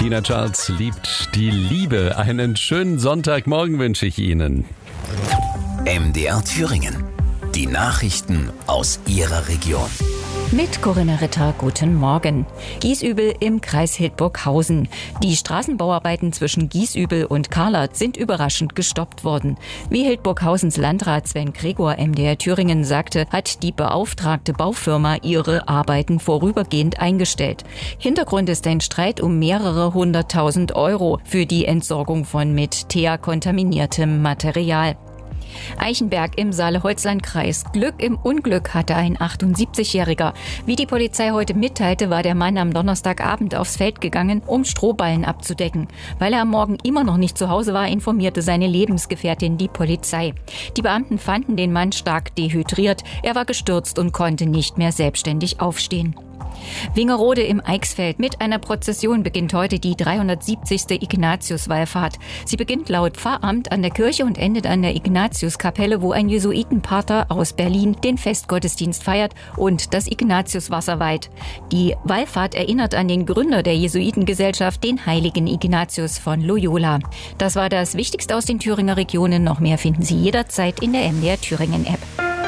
Tina Charles liebt die Liebe. Einen schönen Sonntagmorgen wünsche ich Ihnen. MDR Thüringen. Die Nachrichten aus Ihrer Region. Mit Corinna Ritter, guten Morgen. Gießübel im Kreis Hildburghausen. Die Straßenbauarbeiten zwischen Gießübel und Karlert sind überraschend gestoppt worden. Wie Hildburghausens Landrat Sven Gregor MDR Thüringen sagte, hat die beauftragte Baufirma ihre Arbeiten vorübergehend eingestellt. Hintergrund ist ein Streit um mehrere 100.000 € für die Entsorgung von mit Teer kontaminiertem Material. Eichenberg im Saale-Holzland-Kreis. Glück im Unglück hatte ein 78-Jähriger. Wie die Polizei heute mitteilte, war der Mann am Donnerstagabend aufs Feld gegangen, um Strohballen abzudecken. Weil er am Morgen immer noch nicht zu Hause war, informierte seine Lebensgefährtin die Polizei. Die Beamten fanden den Mann stark dehydriert. Er war gestürzt und konnte nicht mehr selbstständig aufstehen. Wingerode im Eichsfeld. Mit einer Prozession beginnt heute die 370. Ignatius-Wallfahrt. Sie beginnt laut Pfarramt an der Kirche und endet an der Ignatiuskapelle, wo ein Jesuitenpater aus Berlin den Festgottesdienst feiert und das Ignatiuswasser weiht. Die Wallfahrt erinnert an den Gründer der Jesuitengesellschaft, den heiligen Ignatius von Loyola. Das war das Wichtigste aus den Thüringer Regionen. Noch mehr finden Sie jederzeit in der MDR Thüringen App.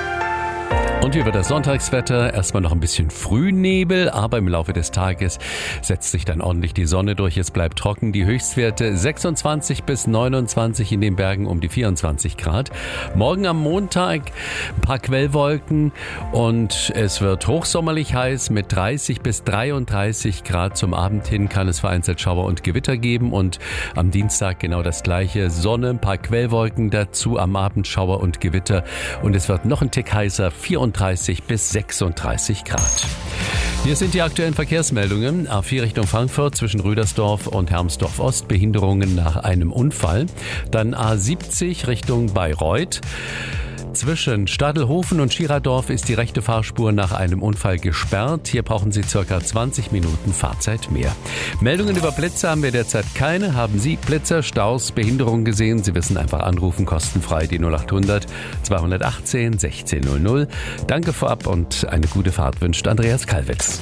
Und wie wird das Sonntagswetter? Erstmal noch ein bisschen Frühnebel, aber im Laufe des Tages setzt sich dann ordentlich die Sonne durch. Es bleibt trocken. Die Höchstwerte 26 bis 29 in den Bergen, um die 24 Grad. Morgen am Montag ein paar Quellwolken und es wird hochsommerlich heiß mit 30 bis 33 Grad. Zum Abend hin kann es vereinzelt Schauer und Gewitter geben und am Dienstag genau das gleiche. Sonne, ein paar Quellwolken dazu, am Abend Schauer und Gewitter und es wird noch ein Tick heißer, 34 bis 36 Grad. Hier sind die aktuellen Verkehrsmeldungen. A4 Richtung Frankfurt zwischen Rüdersdorf und Hermsdorf Ost. Behinderungen nach einem Unfall. Dann A70 Richtung Bayreuth. Zwischen Stadelhofen und Schiradorf ist die rechte Fahrspur nach einem Unfall gesperrt. Hier brauchen Sie ca. 20 Minuten Fahrzeit mehr. Meldungen über Blitze haben wir derzeit keine. Haben Sie Blitzer, Staus, Behinderungen gesehen? Sie wissen, einfach anrufen, kostenfrei die 0800 218 1600. Danke vorab und eine gute Fahrt wünscht Andreas Kalwitz.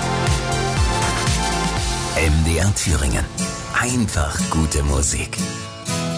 MDR Thüringen. Einfach gute Musik.